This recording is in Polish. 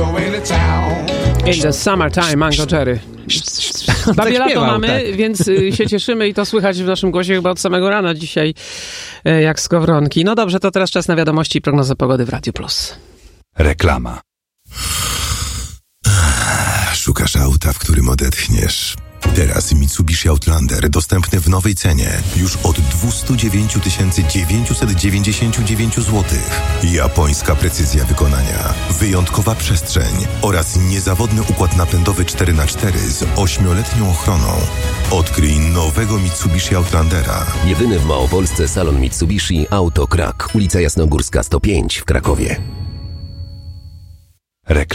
In the summertime, Mango Cherry. Prawie lato mamy, tak. Więc się cieszymy i to słychać w naszym głosie chyba od samego rana dzisiaj, jak skowronki. No dobrze, to teraz czas na wiadomości i prognozę pogody w Radiu Plus. Reklama. Szukasz auta, w którym odetchniesz. Teraz Mitsubishi Outlander dostępny w nowej cenie już od 209 999 zł. Japońska precyzja wykonania, wyjątkowa przestrzeń oraz niezawodny układ napędowy 4x4 z 8-letnią ochroną. Odkryj nowego Mitsubishi Outlandera. Jedyny w Małopolsce salon Mitsubishi Auto Krak, ulica Jasnogórska 105 w Krakowie.